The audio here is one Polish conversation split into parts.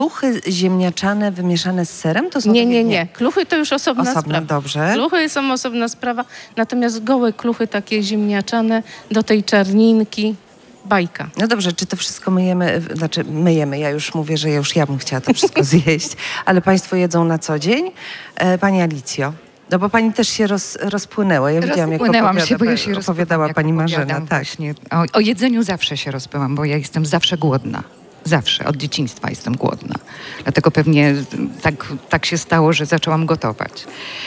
Kluchy ziemniaczane wymieszane z serem to są... Nie. Kluchy to już osobna sprawa. Dobrze. Kluchy są osobna sprawa, natomiast gołe kluchy takie ziemniaczane do tej czarninki, bajka. No dobrze, czy to wszystko myjemy, myjemy, ja już mówię, że ja bym chciała to wszystko zjeść, ale państwo jedzą na co dzień? Pani Alicjo? No bo pani też się rozpłynęła. Ja widziałam, jak opowiadała pani Marzena. Tak. Właśnie. O jedzeniu zawsze się rozpyłam, bo ja jestem zawsze głodna. Zawsze, od dzieciństwa jestem głodna. Dlatego pewnie tak się stało, że zaczęłam gotować.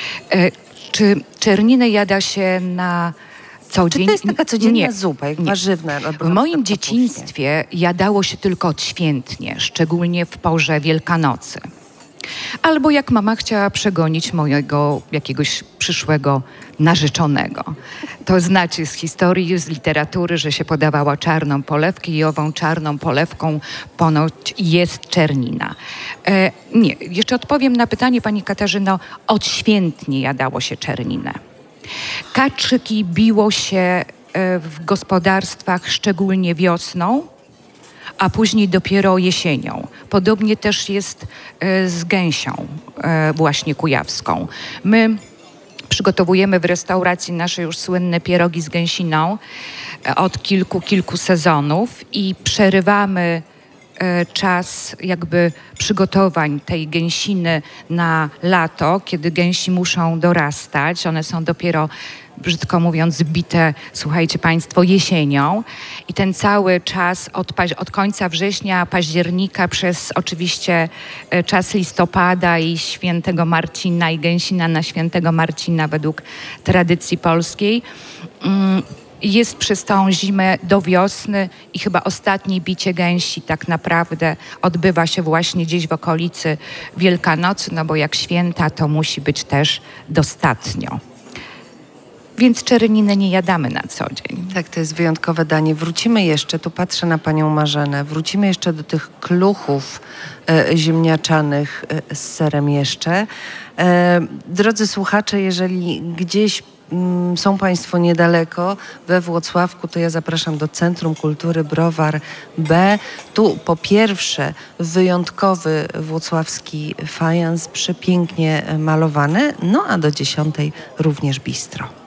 Czy czerninę jada się na co dzień? Czy to jest taka codzienna zupa, jak warzywna? W moim dzieciństwie jadało się tylko odświętnie, szczególnie w porze Wielkanocy. Albo jak mama chciała przegonić mojego jakiegoś przyszłego narzeczonego. To znacie z historii, z literatury, że się podawała czarną polewkę i ową czarną polewką ponoć jest czernina. Nie, jeszcze odpowiem na pytanie pani Katarzyno. Odświętnie jadało się czerninę. Kaczyki biło się w gospodarstwach szczególnie wiosną, a później dopiero jesienią. Podobnie też jest z gęsią właśnie kujawską. My przygotowujemy w restauracji nasze już słynne pierogi z gęsiną od kilku sezonów i przerywamy czas jakby przygotowań tej gęsiny na lato, kiedy gęsi muszą dorastać. One są dopiero, brzydko mówiąc, zbite, słuchajcie państwo, jesienią. I ten cały czas od końca września, października przez oczywiście czas listopada i świętego Marcina i gęsina na świętego Marcina według tradycji polskiej, jest przez tą zimę do wiosny i chyba ostatnie bicie gęsi tak naprawdę odbywa się właśnie gdzieś w okolicy Wielkanocy, no bo jak święta, to musi być też dostatnio. Więc czerniny nie jadamy na co dzień. Tak, to jest wyjątkowe danie. Wrócimy jeszcze, tu patrzę na panią Marzenę, wrócimy jeszcze do tych kluchów ziemniaczanych z serem jeszcze. Drodzy słuchacze, jeżeli gdzieś są państwo niedaleko we Włocławku, to ja zapraszam do Centrum Kultury Browar B. Tu po pierwsze wyjątkowy włocławski fajans, przepięknie malowany, no a do 10:00 również bistro.